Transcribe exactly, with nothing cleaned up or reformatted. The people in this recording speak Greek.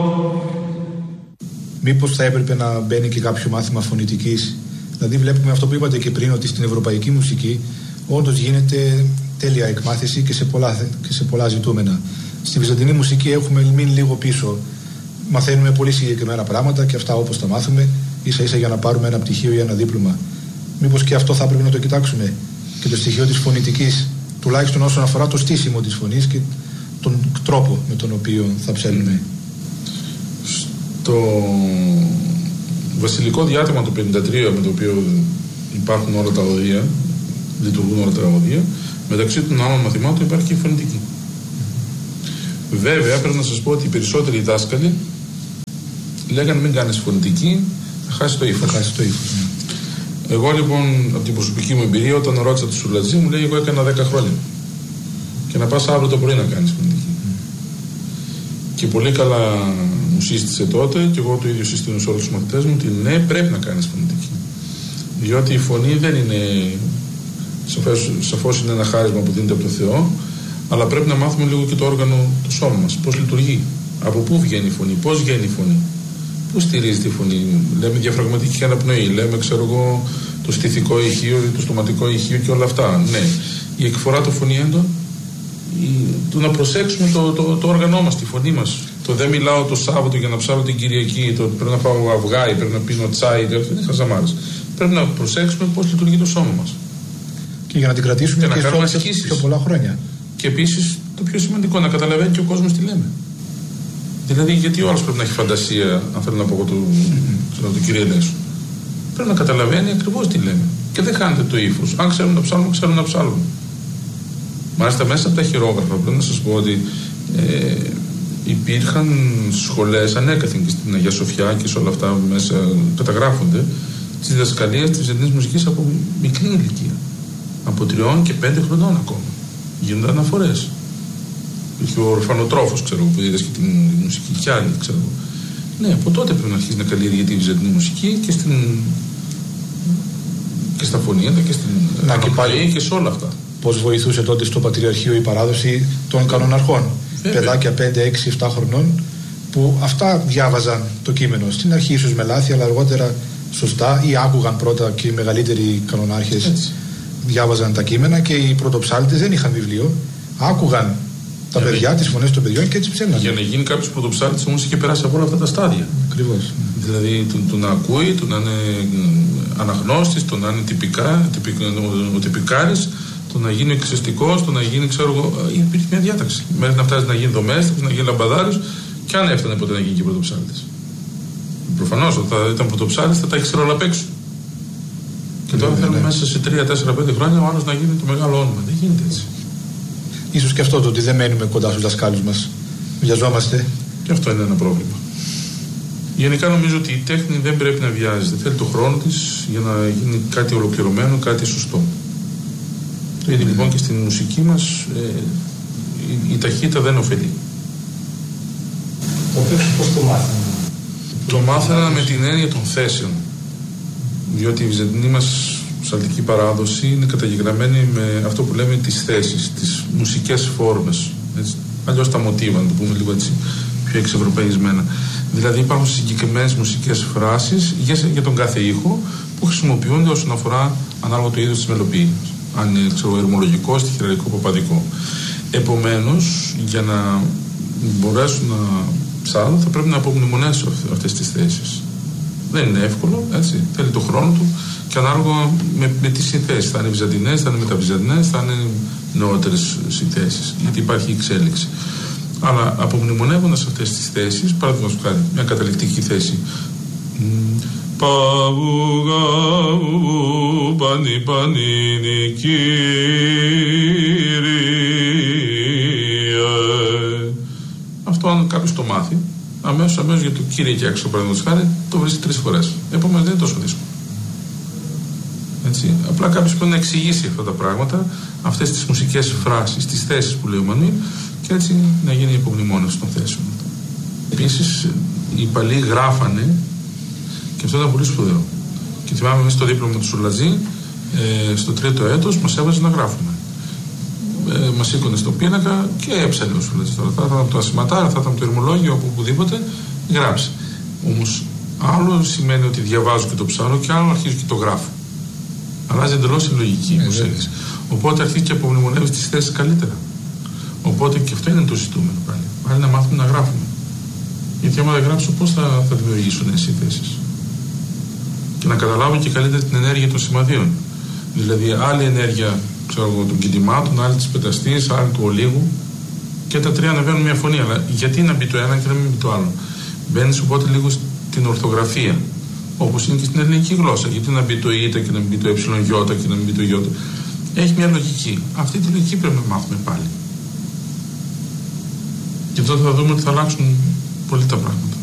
Μήπως θα έπρεπε να μπαίνει και κάποιο μάθημα φωνητικής? Δηλαδή βλέπουμε αυτό που είπατε και πριν, ότι στην ευρωπαϊκή μουσική όντως γίνεται τέλεια εκμάθηση και σε πολλά, και σε πολλά ζητούμενα. Στη βυζαντινή μουσική έχουμε μείνει λίγο πίσω. Μαθαίνουμε πολύ συγκεκριμένα πράγματα και αυτά όπως τα μάθουμε, ίσα ίσα για να πάρουμε ένα πτυχίο ή ένα δίπλωμα. Μήπως και αυτό θα πρέπει να το κοιτάξουμε, και το στοιχείο της φωνητικής, τουλάχιστον όσον αφορά το στήσιμο της φωνής και τον τρόπο με τον οποίο θα ψέλνουμε. Το βασιλικό διάταγμα του πενήντα τρία, με το οποίο υπάρχουν όλα τα οδεία, λειτουργούν όλα τα οδεία, μεταξύ των άλλων μαθημάτων υπάρχει και η φωνητική. Βέβαια, πρέπει να σας πω ότι οι περισσότεροι δάσκαλοι λέγανε μην κάνεις φωνητική, θα χάσει το ύφος. Θα χάσει το ύφος, ναι. Εγώ λοιπόν, από την προσωπική μου εμπειρία, όταν ρώτησα τον Σουλατζή, μου λέει: εγώ έκανα δέκα χρόνια. Και να πας αύριο το πρωί να κάνεις φωνητική. Mm. Και πολύ καλά μου σύστησε τότε, και εγώ το ίδιο σύστηνα σε όλους τους μαθητές μου, ότι ναι, πρέπει να κάνεις φωνητική. Διότι η φωνή δεν είναι. Σαφώς είναι ένα χάρισμα που δίνεται από το Θεό, αλλά πρέπει να μάθουμε λίγο και το όργανο του σώμα μας. Πώς λειτουργεί, από πού βγαίνει η φωνή, πώς βγαίνει η φωνή, πού στηρίζεται η φωνή. Λέμε διαφραγματική αναπνοή, λέμε ξέρω εγώ το στηθικό ηχείο, το στοματικό ηχείο και όλα αυτά. Ναι, η εκφορά του φωνήεντων, το να προσέξουμε το, το, το όργανό μας, τη φωνή μας. Το δεν μιλάω το Σάββατο για να ψάλω την Κυριακή, το πρέπει να φάω αυγά ή πρέπει να πίνω τσάι, δεν είναι χαζαμάρες. Πρέπει να προσέξουμε πώς λειτουργεί το σώμα μας. Και για να την κρατήσουμε και, και και πιο πολλά χρόνια. Και επίσης το πιο σημαντικό, να καταλαβαίνει και ο κόσμος τι λέμε. Δηλαδή, γιατί ο άλλος πρέπει να έχει φαντασία, αν θέλω να πω εγώ του, mm-hmm. του κύριε Λέσου. Πρέπει να καταλαβαίνει ακριβώς τι λέμε. Και δεν χάνεται το ύφος. Αν ξέρουν να ψάλουμε, ξέρουν να ψάλουμε. Μάλιστα, μέσα από τα χειρόγραφα, πρέπει να σας πω ότι ε, υπήρχαν σχολές ανέκαθεν και στην Αγία Σοφιά και σε όλα αυτά μέσα καταγράφονται τις διδασκαλίες της βυζαντινής μουσικής από μικρή ηλικία. Από τριών και πέντε χρονών ακόμα. Γίνονται αναφορές. Υπήρχε ο ορφανοτρόφος, ξέρω, που είδες και την μουσική κι άλλη, ξέρω. Ναι, από τότε πρέπει να αρχίσει να καλλιεργείται η βυζαντινή μουσική και, στην... και στα φωνήεντα και στην να και, πάλι... και σε όλα αυτά. Πώς βοηθούσε τότε στο Πατριαρχείο η παράδοση των κανοναρχών. Παιδάκια πέντε, έξι, επτά χρονών που αυτά διάβαζαν το κείμενο. Στην αρχή ίσως με λάθη, αλλά αργότερα σωστά, ή άκουγαν πρώτα και οι μεγαλύτεροι κανονάρχες. Έτσι. Διάβαζαν τα κείμενα και οι πρωτοψάλτες δεν είχαν βιβλίο. Άκουγαν τα για παιδιά, τις φωνές των παιδιών και έτσι ψέλναν. Για να γίνει κάποιος πρωτοψάλτης όμως είχε περάσει από όλα αυτά τα στάδια. Ακριβώς. Δηλαδή το, το να ακούει, το να είναι αναγνώστης, το να είναι τυπικά, τυπικ, ο τυπικάρης, το να γίνει εξαιστικός, το να γίνει, ξέρω εγώ, υπήρχε μια διάταξη. Μέχρι να φτάσει να γίνει δομέστικος, να γίνει λαμπαδάριος, και αν έφτανε ποτέ να γίνει και πρωτοψάλτης. Προφανώς όταν ήταν πρωτοψάλτης θα τα ήξερε όλα απ' έξω. Και τώρα θέλουμε ναι. μέσα σε τρία, τέσσερα, πέντε χρόνια ο άλλος να γίνει το μεγάλο όνομα. Δεν γίνεται έτσι. Ίσως και αυτό το ότι δεν μένουμε κοντά στους δασκάλους μας. Βιαζόμαστε. Και αυτό είναι ένα πρόβλημα. Γενικά νομίζω ότι η τέχνη δεν πρέπει να βιάζεται. Θέλει το χρόνο της για να γίνει κάτι ολοκληρωμένο, κάτι σωστό. Το ίδιο mm. λοιπόν και στην μουσική μας ε, η, η ταχύτητα δεν ωφελεί. Το οποίο πώς το μάθαμε. Το μάθανα με την έννοια των θέσεων. Διότι η βυζαντινή μας ψαλτική παράδοση είναι καταγεγραμμένη με αυτό που λέμε τις θέσεις, τις μουσικές φόρμες. Έτσι. Αλλιώς τα μοτίβα, να το πούμε λίγο έτσι πιο εξευρωπαϊσμένα. Δηλαδή υπάρχουν συγκεκριμένες μουσικές φράσεις για, για τον κάθε ήχο που χρησιμοποιούνται όσον αφορά ανάλογα το είδος της μελοποίησης. Αν είναι ξέρω, ερμολογικό, στιχηραρικό, παπαδικό. Επομένως, για να μπορέσουν να ψάλουν θα πρέπει να απομνημονέσουν αυτές τις θέσεις. Δεν είναι εύκολο, έτσι. Θέλει το χρόνο του και ανάλογα με, με τις συνθέσεις. Θα είναι βυζαντινές, θα είναι μεταβυζαντινές, θα είναι νεότερες συνθέσεις. Γιατί υπάρχει εξέλιξη. Αλλά απομνημονεύοντας αυτές τις θέσεις, παραδείγματος χάρη, μια καταληκτική θέση. Παβουγαου πανι πανίνι κύριε. Αυτό αν κάποιος το μάθει, αμέσως, αμέσως για το κύριε και έξω, παραδείγματος χάρη, το βρίσκει τρεις φορές. Επομένως δεν είναι τόσο δύσκολο. Έτσι. Απλά κάποιος πρέπει να εξηγήσει αυτά τα πράγματα, αυτές τις μουσικές φράσεις, τις θέσεις που λέει ο Μανουήλ, και έτσι να γίνει η υπομνημόνευση των θέσεων. Επίσης, οι παλιοί γράφανε, και αυτό ήταν πολύ σπουδαίο. Και θυμάμαι εμείς στο δίπλωμα του Σουλατζή, ε, στο τρίτο έτος, μας έβαζε να γράφουμε. Ε, μας σήκωνε στο πίνακα και έψαλε ο Σουλατζής. Θα ήταν το ασηματάρα, θα ήταν το ερμολόγιο, από οπουδήποτε, γράψει. Όμως άλλο σημαίνει ότι διαβάζω και το ψάχνω και άλλο αρχίζω και το γράφω. Αλλάζει εντελώς η λογική ναι, προσέγγιση. Οπότε αρχίζει και απομνημονεύει τις θέσεις καλύτερα. Οπότε και αυτό είναι το ζητούμενο πάλι. Πάλι να μάθουμε να γράφουμε. Γιατί άμα δεν γράψω, πώς θα, θα δημιουργήσω νέες θέσεις. Και να καταλάβω και καλύτερα την ενέργεια των σημαδίων. Δηλαδή, άλλη ενέργεια ξέρω, των κινημάτων, άλλη της πεταστής, άλλη του ολίγου. Και τα τρία ανεβαίνουν μια φωνή. Αλλά γιατί να μπει το ένα και να μην μπει το άλλο. Μπαίνεις οπότε λίγο στην ορθογραφία. Όπως είναι και στην ελληνική γλώσσα. Γιατί να μπει το ΙΤΑ και να μην μπει το ΕΙ και να μην μπει το Ι. Έχει μια λογική. Αυτή τη λογική πρέπει να μάθουμε πάλι. Και τότε θα δούμε ότι θα αλλάξουν πολύ τα πράγματα.